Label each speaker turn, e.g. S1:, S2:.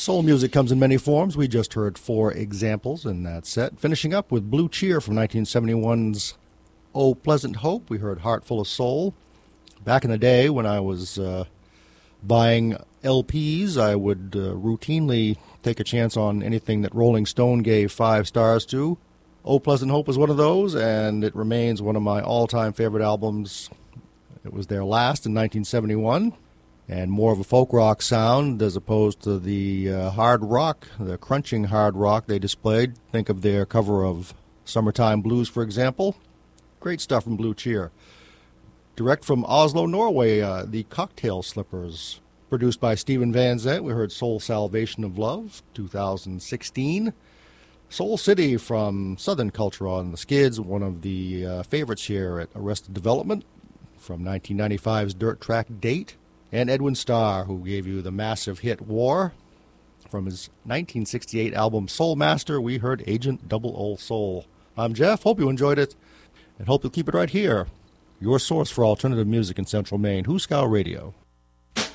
S1: Soul music comes in many forms. We just heard 4 examples in that set. Finishing up with Blue Cheer from 1971's Oh Pleasant Hope, we heard Heart Full of Soul. Back in the day when I was buying LPs, I would routinely take a chance on anything that Rolling Stone gave 5 stars to. Oh Pleasant Hope was one of those, and it remains one of my all-time favorite albums. It was their last in 1971, and more of a folk rock sound as opposed to the hard rock, the crunching hard rock they displayed. Think of their cover of Summertime Blues, for example. Great stuff from Blue Cheer. Direct from Oslo, Norway, the Cocktail Slippers, produced by Steven Van Zandt. We heard Soul Salvation of Love, 2016. Soul City from Southern Culture on the Skids, one of the favorites here at Arrested Development, from 1995's Dirt Track Date. And Edwin Starr, who gave you the massive hit War. From his 1968 album Soul Master, we heard Agent Double O Soul. I'm Jeff. Hope you enjoyed it, and hope you'll keep it right here. Your source for alternative music in Central Maine, Hooskow Radio.